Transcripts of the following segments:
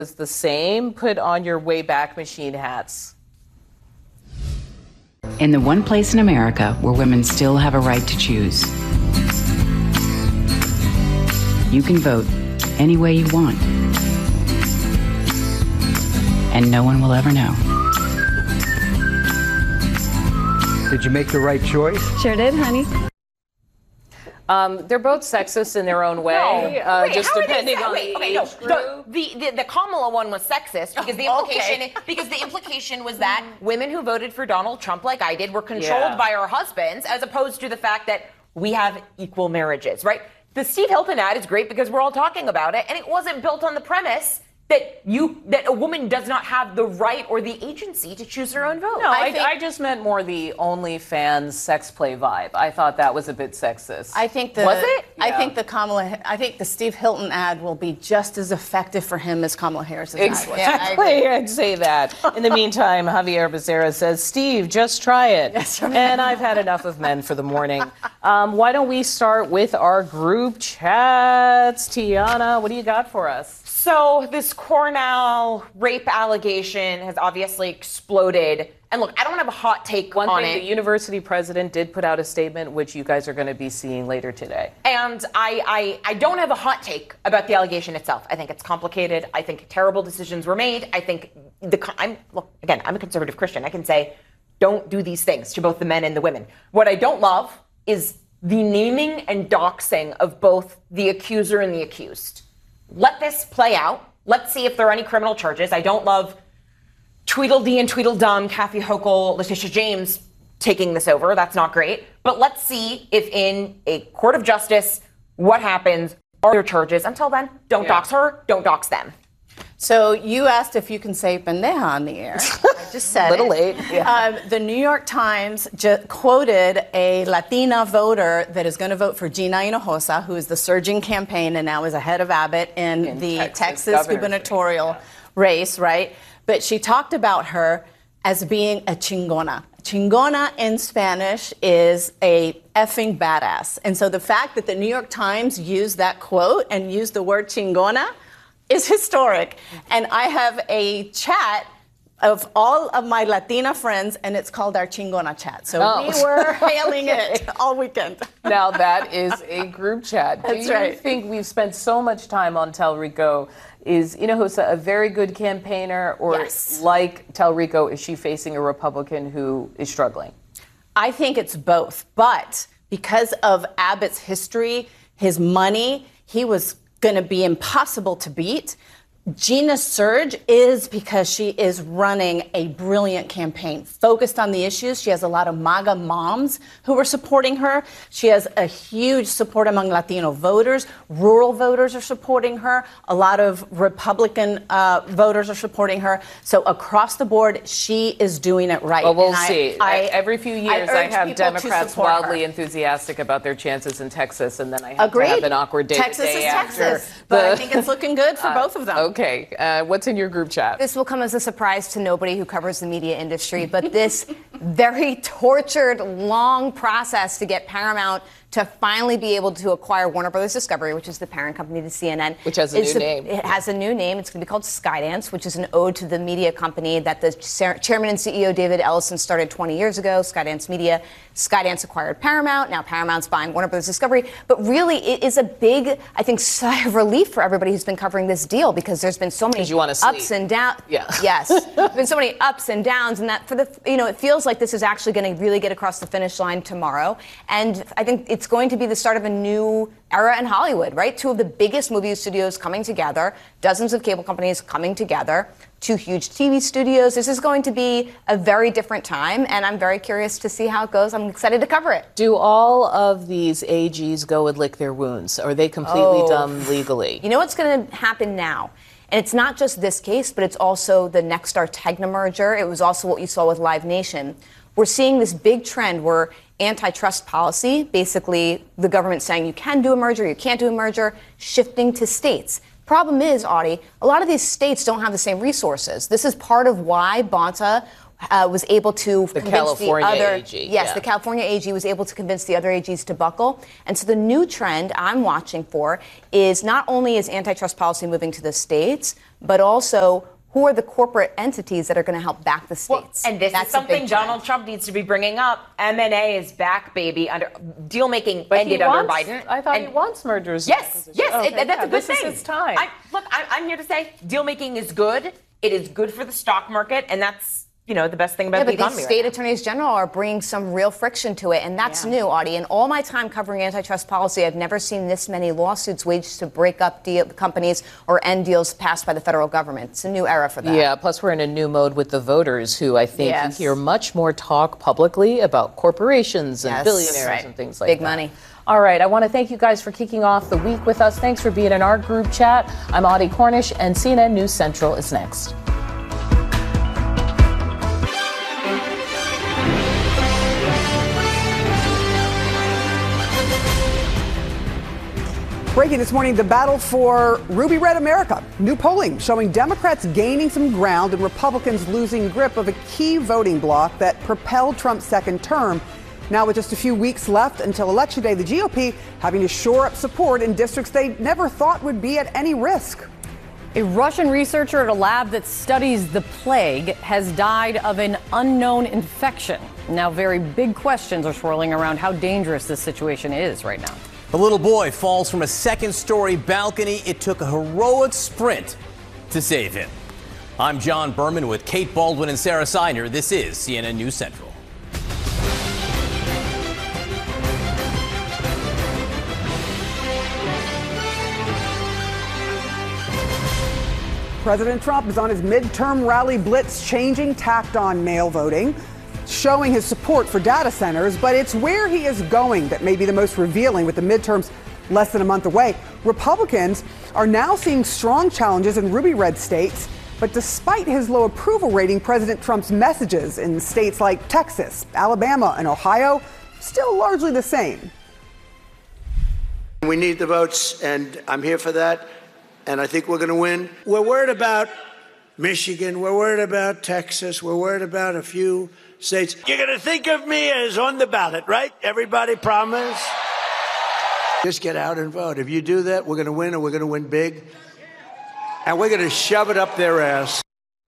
is the same. Put on your Wayback Machine hats. In the one place in America where women still have a right to choose, you can vote any way you want, and no one will ever know. Did you make the right choice? Sure did, honey. They're both sexist in their own way, just depending on the age group. The Kamala one was sexist because the implication was that women who voted for Donald Trump, like I did, were controlled by our husbands, as opposed to the fact that we have equal marriages, right? The Steve Hilton ad is great because we're all talking about it, and it wasn't built on the premise that a woman does not have the right or the agency to choose her own vote. No, I just meant more the OnlyFans sex play vibe. I thought that was a bit sexist. Was it? I think the Steve Hilton ad will be just as effective for him as Kamala Harris's ad was. Exactly, I'd say that. In the meantime, Javier Becerra says, Steve, just try it. Yes, right. And I've had enough of men for the morning. Why don't we start with our group chats? Tiana, what do you got for us? So this Cornell rape allegation has obviously exploded. And look, I don't have a hot take on it. One thing, the university president did put out a statement, which you guys are going to be seeing later today. And I don't have a hot take about the allegation itself. I think it's complicated. I think terrible decisions were made. I think I'm a conservative Christian. I can say, don't do these things to both the men and the women. What I don't love is the naming and doxing of both the accuser and the accused. Let this play out. Let's see if there are any criminal charges. I don't love Tweedledee and Tweedledum, Kathy Hochul, Letitia James taking this over. That's not great. But let's see if in a court of justice, what happens, are there charges? Until then, don't dox her, don't dox them. So you asked if you can say pendeja on the air. I just said a little late. Yeah. The New York Times quoted a Latina voter that is going to vote for Gina Hinojosa, who is the surging campaign and now is ahead of Abbott in the Texas gubernatorial race, right? But she talked about her as being a chingona. Chingona in Spanish is a effing badass. And so the fact that the New York Times used that quote and used the word chingona is historic. And I have a chat of all of my Latina friends, and it's called our Chingona chat. So we were hailing it all weekend. Now that is a group chat. That's Do you right. think we've spent so much time on Telrico? Is Hinojosa a very good campaigner, or like Telrico, is she facing a Republican who is struggling? I think it's both. But because of Abbott's history, his money, he was going to be impossible to beat. Gina's surge is because she is running a brilliant campaign focused on the issues. She has a lot of MAGA moms who are supporting her. She has a huge support among Latino voters. Rural voters are supporting her. A lot of Republican voters are supporting her. So across the board, she is doing it right. Well, we'll see. Every few years, I have Democrats wildly enthusiastic about their chances in Texas, and then I have to have an awkward day. Texas is Texas. But I think it's looking good for both of them. Okay, what's in your group chat? This will come as a surprise to nobody who covers the media industry, but this very tortured, long process to get Paramount to finally be able to acquire Warner Brothers Discovery, which is the parent company to CNN. Which has a new name. It has a new name. It's going to be called Skydance, which is an ode to the media company that the chairman and CEO David Ellison started 20 years ago, Skydance Media. Skydance acquired Paramount. Now Paramount's buying Warner Brothers Discovery. But really, it is a big, I think, sigh of relief for everybody who's been covering this deal, because there's been so many ups and downs. Yeah. Yes. There's been so many ups and downs, and that it feels like this is actually going to really get across the finish line tomorrow. And I think it's going to be the start of a new era in Hollywood, right? Two of the biggest movie studios coming together, dozens of cable companies coming together, two huge TV studios. This is going to be a very different time, and I'm very curious to see how it goes. I'm excited to cover it. Do all of these AGs go and lick their wounds? Are they completely dumb legally? You know what's going to happen now? And it's not just this case, but it's also the Nexstar-Tegna merger. It was also what you saw with Live Nation. We're seeing this big trend where antitrust policy, basically the government saying you can do a merger, you can't do a merger, shifting to states. Problem is, Audie, a lot of these states don't have the same resources. This is part of why Bonta was able to convince California the other AG, yes, yeah. the California AG was able to convince the other AGs to buckle. And so the new trend I'm watching for is not only is antitrust policy moving to the states, but also who are the corporate entities that are going to help back the states? And this is something Donald Trump needs to be bringing up. M&A is back, baby. Deal making ended under Biden. I thought he wants mergers. Yes, Okay, that's a good thing. This is his time. I'm here to say deal making is good. It is good for the stock market, and that's the best thing about the economy. But these state attorneys general are bringing some real friction to it, and that's new, Audie. In all my time covering antitrust policy, I've never seen this many lawsuits waged to break up companies or end deals passed by the federal government. It's a new era for that. Yeah, plus we're in a new mode with the voters who I think you hear much more talk publicly about corporations and billionaires and things like that. Big money. All right, I want to thank you guys for kicking off the week with us. Thanks for being in our group chat. I'm Audie Cornish, and CNN News Central is next. Breaking this morning, the battle for Ruby Red America. New polling showing Democrats gaining some ground and Republicans losing grip of a key voting bloc that propelled Trump's second term. Now, with just a few weeks left until Election Day, the GOP having to shore up support in districts they never thought would be at any risk. A Russian researcher at a lab that studies the plague has died of an unknown infection. Now, very big questions are swirling around how dangerous this situation is right now. A little boy falls from a second-story balcony. It took a heroic sprint to save him. I'm John Berman with Kate Baldwin and Sarah Seiner. This is CNN News Central. President Trump is on his midterm rally blitz, changing tact on mail voting, showing his support for data centers, but it's where he is going that may be the most revealing with the midterms less than a month away. Republicans are now seeing strong challenges in ruby red states, but despite his low approval rating, President Trump's messages in states like Texas, Alabama, and Ohio still largely the same. We need the votes, and I'm here for that, and I think we're going to win. We're worried about Michigan. We're worried about Texas. We're worried about a few states. You're going to think of me as on the ballot, right? Everybody promise? Just get out and vote. If you do that, we're going to win, and we're going to win big. And we're going to shove it up their ass.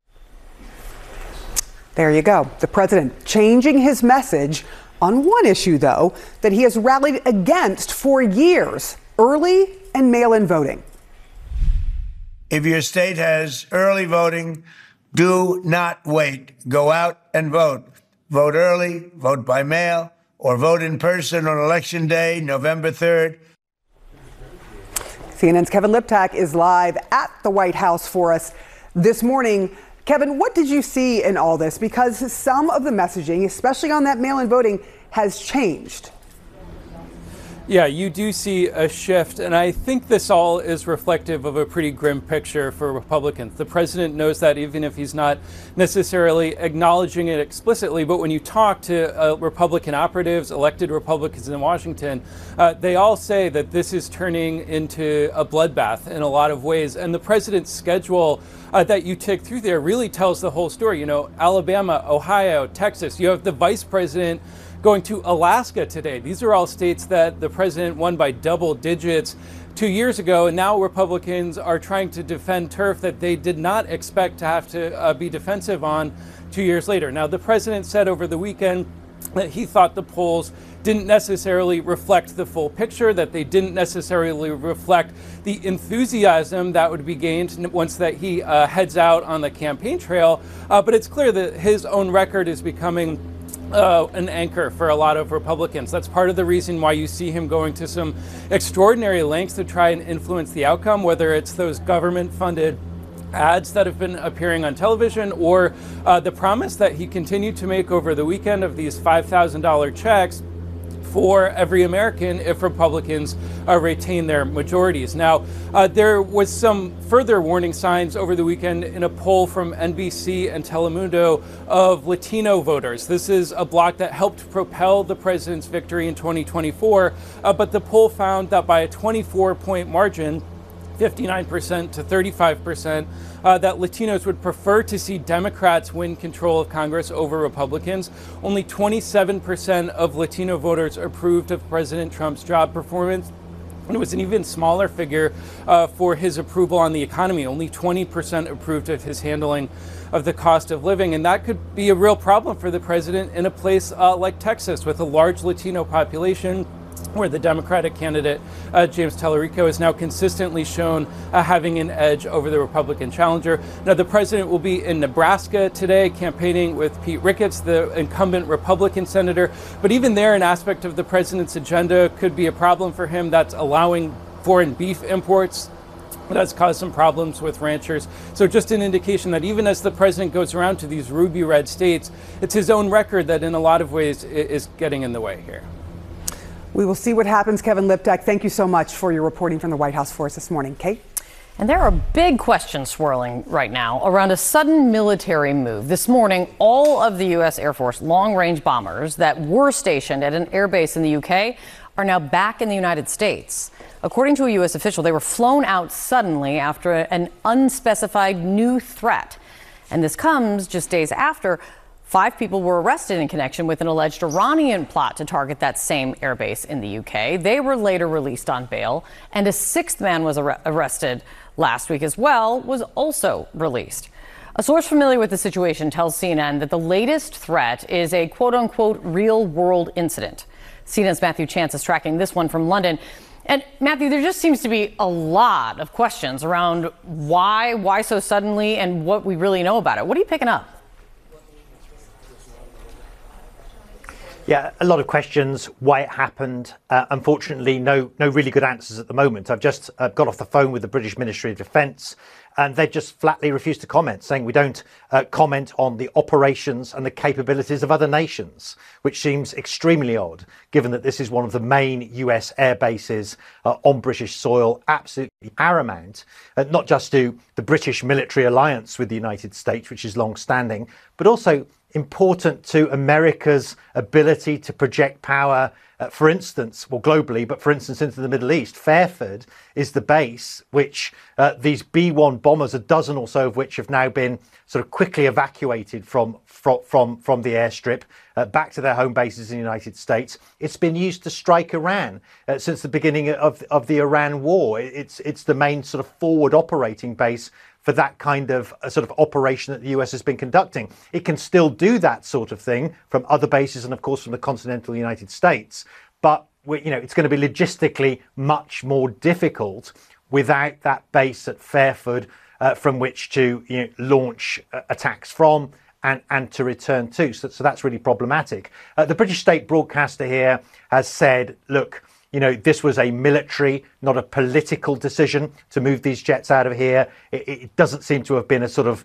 There you go. The president changing his message on one issue, though, that he has rallied against for years: early and mail-in voting. If your state has early voting, do not wait. Go out and vote. Vote early, vote by mail, or vote in person on Election Day, November 3rd. CNN's Kevin Liptak is live at the White House for us this morning. Kevin, what did you see in all this? Because some of the messaging, especially on that mail-in voting, has changed. Yeah, you do see a shift, and I think this all is reflective of a pretty grim picture for Republicans. The president knows that, even if he's not necessarily acknowledging it explicitly, but when you talk to Republican operatives, elected Republicans in Washington, they all say that this is turning into a bloodbath in a lot of ways, and the president's schedule that you take through there really tells the whole story. You know, Alabama, Ohio, Texas, you have the vice president going to Alaska today. These are all states that the president won by double digits 2 years ago, and now Republicans are trying to defend turf that they did not expect to have to be defensive on 2 years later. Now, the president said over the weekend that he thought the polls didn't necessarily reflect the full picture, that they didn't necessarily reflect the enthusiasm that would be gained once that he heads out on the campaign trail. But it's clear that his own record is becoming an anchor for a lot of Republicans. That's part of the reason why you see him going to some extraordinary lengths to try and influence the outcome, whether it's those government-funded ads that have been appearing on television or the promise that he continued to make over the weekend of these $5,000 checks for every American if Republicans retain their majorities. Now, there was some further warning signs over the weekend in a poll from NBC and Telemundo of Latino voters. This is a bloc that helped propel the president's victory in 2024, but the poll found that by a 24-point margin, 59% to 35%, that Latinos would prefer to see Democrats win control of Congress over Republicans. Only 27% of Latino voters approved of President Trump's job performance. And it was an even smaller figure for his approval on the economy. Only 20% approved of his handling of the cost of living. And that could be a real problem for the president in a place like Texas with a large Latino population, where the Democratic candidate, James Tallarico, is now consistently shown having an edge over the Republican challenger. Now, the president will be in Nebraska today campaigning with Pete Ricketts, the incumbent Republican senator. But even there, an aspect of the president's agenda could be a problem for him. That's allowing foreign beef imports. That's caused some problems with ranchers. So just an indication that even as the president goes around to these ruby red states, it's his own record that in a lot of ways is getting in the way here. We will see what happens. Kevin Liptak, thank you so much for your reporting from the White House for us this morning. Kate? And there are big questions swirling right now around a sudden military move. This morning, all of the U.S. Air Force long-range bombers that were stationed at an airbase in the UK are now back in the United States. According to a U.S. official, they were flown out suddenly after an unspecified new threat. And this comes just days after 5 people were arrested in connection with an alleged Iranian plot to target that same airbase in the UK. They were later released on bail, and a 6th man was arrested last week as well, was also released. A source familiar with the situation tells CNN that the latest threat is a quote-unquote real-world incident. CNN's Matthew Chance is tracking this one from London. And Matthew, there just seems to be a lot of questions around why so suddenly, and what we really know about it. What are you picking up? Yeah, a lot of questions, why it happened. Unfortunately, no really good answers at the moment. I've just got off the phone with the British Ministry of Defence, and they just flatly refused to comment, saying we don't comment on the operations and the capabilities of other nations, which seems extremely odd, given that this is one of the main US air bases on British soil, absolutely paramount, not just to the British military alliance with the United States, which is long-standing, but also important to America's ability to project power, for instance, well, globally, but for instance, into the Middle East. Fairford is the base which these B-1 bombers, a dozen or so of which have now been sort of quickly evacuated from the airstrip back to their home bases in the United States. It's been used to strike Iran since the beginning of the Iran war. It's the main sort of forward operating base for that kind of sort of operation that the US has been conducting. It can still do that sort of thing from other bases and, of course, from the continental United States. But it's going to be logistically much more difficult without that base at Fairford from which to launch attacks from and to return to. So that's really problematic. The British state broadcaster here has said, look, this was a military, not a political decision to move these jets out of here. It doesn't seem to have been a sort of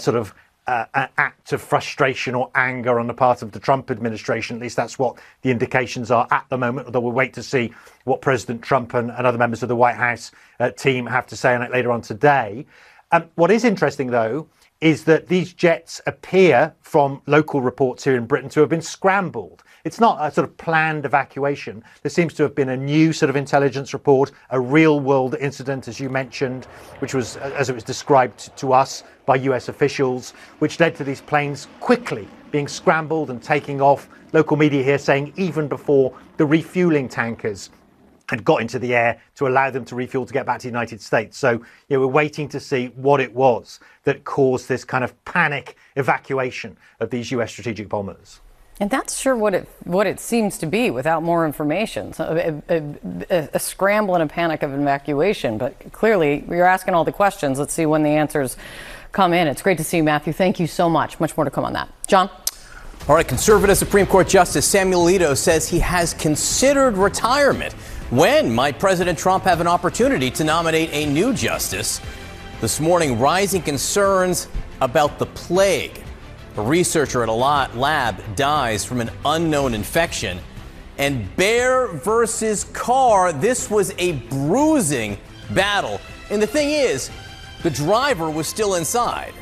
an act of frustration or anger on the part of the Trump administration. At least that's what the indications are at the moment, although we'll wait to see what President Trump and other members of the White House team have to say on it later on today. What is interesting, though, is that these jets appear, from local reports here in Britain, to have been scrambled. It's not a sort of planned evacuation. There seems to have been a new sort of intelligence report, a real-world incident, as you mentioned, which was, as it was described to us by US officials, which led to these planes quickly being scrambled and taking off. Local media here saying even before the refueling tankers had got into the air to allow them to refuel to get back to the United States. So we're waiting to see what it was that caused this kind of panic evacuation of these US strategic bombers. And that's sure what it seems to be without more information. So a scramble and a panic of evacuation. But clearly, you're asking all the questions. Let's see when the answers come in. It's great to see you, Matthew. Thank you so much. Much more to come on that. John? All right, conservative Supreme Court Justice Samuel Alito says he has considered retirement. When might President Trump have an opportunity to nominate a new justice? This morning, rising concerns about the plague. A researcher at a lab dies from an unknown infection. And bear versus car, this was a bruising battle. And the thing is, the driver was still inside.